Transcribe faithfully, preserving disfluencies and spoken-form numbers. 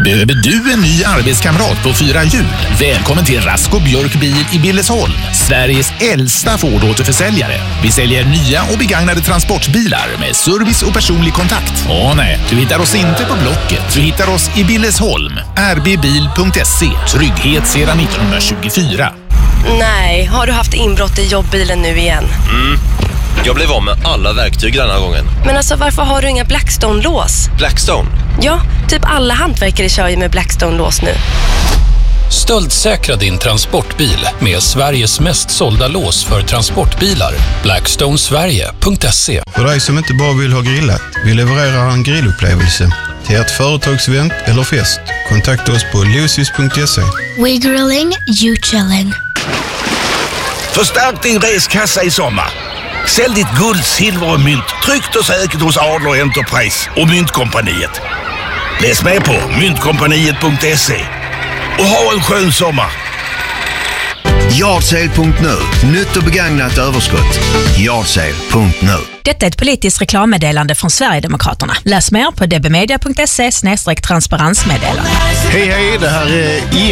Behöver du en ny arbetskamrat på fyra hjul? Välkommen till Rasko Björk Bil i Billesholm, Sveriges äldsta Ford-återförsäljare. Vi säljer nya och begagnade transportbilar med service och personlig kontakt. Åh nej, du hittar oss inte på Blocket. Du hittar oss i Billesholm. r b bil punkt se. Trygghet sedan nittonhundratjugofyra. Nej, har du haft inbrott i jobbbilen nu igen? Mm. Jag blev av med alla verktyg den här gången. Men alltså, varför har du inga Blackstone-lås? Blackstone? Ja, typ alla hantverkare kör ju med Blackstone-lås nu. Stöldsäkra din transportbil med Sveriges mest sålda lås för transportbilar. blackstone sverige punkt se. För dig som inte bara vill ha grillat, vi levererar en grillupplevelse till ert företagsevent eller fest. Kontakta oss på lucis punkt se. We grilling, you chilling. Förstärk din reskassa i sommar. Sälj ditt guld, silver och mynt tryggt och säkert hos Adler Enterprise och Myntkompaniet. Läs med på myntkompaniet punkt se och ha en skön sommar. Yardsale punkt nu. Nytt och begagnat överskott. Yardsale punkt nu. Detta är ett politiskt reklammeddelande från Sverigedemokraterna. Läs mer på d b media punkt se slash transparensmeddelande. Hej hej, det här är